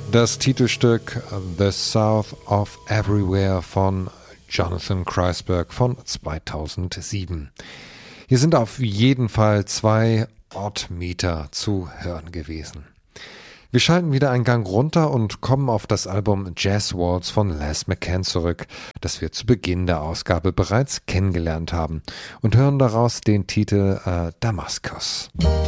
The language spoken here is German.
Das Titelstück The South of Everywhere von Jonathan Kreisberg von 2007. Hier sind auf jeden Fall 2 Oddmeter zu hören gewesen. Wir schalten wieder einen Gang runter und kommen auf das Album Jazz Waltz von Les McCann zurück, das wir zu Beginn der Ausgabe bereits kennengelernt haben, und hören daraus den Titel Damaskus.